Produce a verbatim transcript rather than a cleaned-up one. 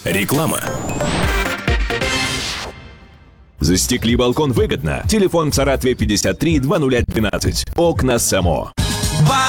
Реклама. Застекли балкон выгодно. Телефон в Саратове пятьдесят три двадцать двенадцать. Окна Само.